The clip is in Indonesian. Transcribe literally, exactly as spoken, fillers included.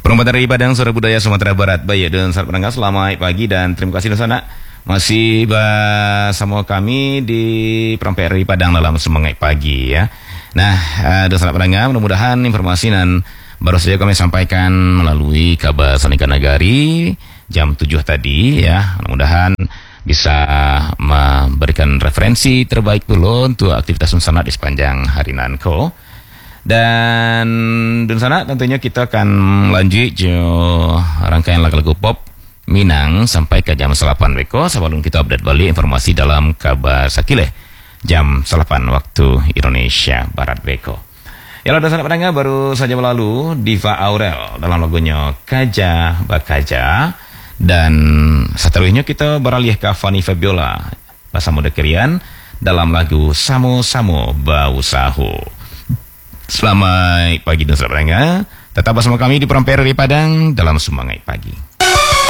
Perempuan dari Padang, Suara Budaya Sumatera Barat. Baik, dan saat pendengar selamat pagi dan terima kasih di sana. Masih bersama kami di Perempuan dari Padang dalam Semangat Pagi ya. Nah, dan saat pendengar, mudah-mudahan informasi dan baru saja kami sampaikan melalui kabar Sanika Nagari jam tujuh tadi ya. Mudah-mudahan bisa memberikan referensi terbaik dulu untuk aktivitas Sunsana di sepanjang hari nanko. Dan di sana tentunya kita akan lanjut jo rangkaian lagu-lagu pop Minang sampai ke jam delapan beko sebelum kita update balik informasi dalam kabar Sakile jam delapan waktu Indonesia Barat beko. Ya, dan sana pendengar baru saja berlalu Diva Aurel dalam lagunya Kaja Bakaja, dan seterusnya kita beralih ke Fanny Fabiola bahasa muda Kerian dalam lagu Samo Samo Bau Sahu. Selamat pagi dan selamat pendengar. Tetap bersama kami di Perempuan dari Padang dalam Semangat Pagi.